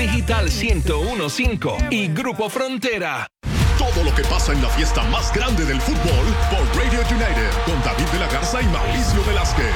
Digital 101.5 y Grupo Frontera. Todo lo que pasa en la fiesta más grande del fútbol por Radio United con David de la Garza y Mauricio Velázquez.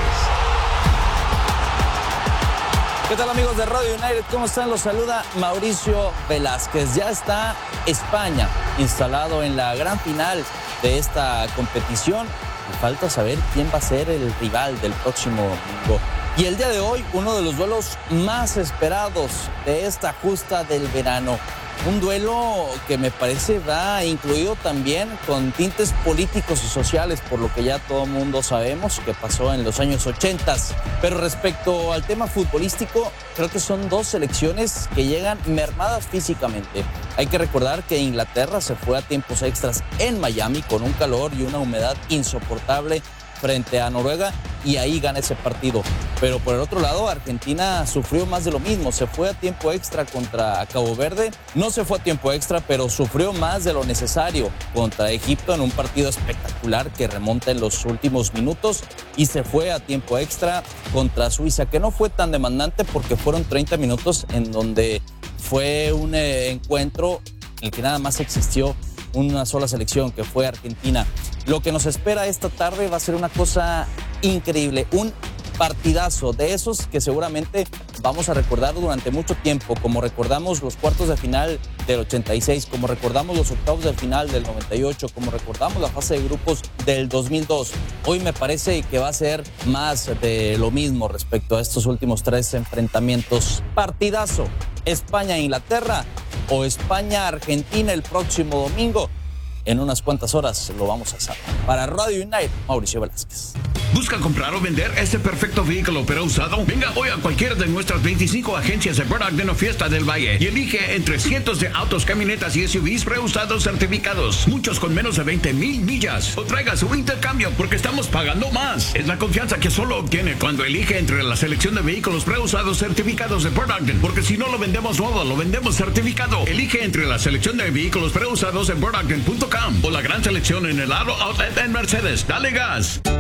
¿Qué tal, amigos de Radio United? ¿Cómo están? Los saluda Mauricio Velázquez. Ya está España instalado en la gran final de esta competición. Y falta saber quién va a ser el rival del próximo domingo. Y el día de hoy, uno de los duelos más esperados de esta justa del verano. Un duelo que me parece va incluido también con tintes políticos y sociales, por lo que ya todo el mundo sabemos que pasó en los años 80. Pero respecto al tema futbolístico, creo que son dos selecciones que llegan mermadas físicamente. Hay que recordar que Inglaterra se fue a tiempos extras en Miami con un calor y una humedad insoportable frente a Noruega, y ahí gana ese partido. Pero por el otro lado, Argentina sufrió más de lo mismo. Se fue a tiempo extra contra Cabo Verde. No se fue a tiempo extra, pero sufrió más de lo necesario contra Egipto en un partido espectacular que remonta en los últimos minutos. Y se fue a tiempo extra contra Suiza, que no fue tan demandante porque fueron 30 minutos en donde fue un encuentro en el que nada más existió una sola selección, que fue Argentina. Lo que nos espera esta tarde va a ser una cosa increíble, un partidazo de esos que seguramente vamos a recordar durante mucho tiempo, como recordamos los cuartos de final del 86, como recordamos los octavos de final del 98, como recordamos la fase de grupos del 2002. Hoy me parece que va a ser más de lo mismo respecto a estos últimos tres enfrentamientos. Partidazo, España-Inglaterra o España-Argentina el próximo domingo. En unas cuantas horas lo vamos a saber. Para Radio United, Mauricio Velázquez. ¿Busca comprar o vender este perfecto vehículo pero usado? Venga hoy a cualquiera de nuestras 25 agencias de Burt Ogden o Fiesta del Valle y elige entre cientos de autos, camionetas y SUVs preusados certificados, muchos con menos de 20,000 millas. O traiga su intercambio porque estamos pagando más. Es la confianza que solo obtiene cuando elige entre la selección de vehículos preusados certificados de Burt Ogden, porque si no lo vendemos nuevo, lo vendemos certificado. Elige entre la selección de vehículos preusados en BurtOgden.com o la gran selección en el Aro Outlet en Mercedes. Dale gas.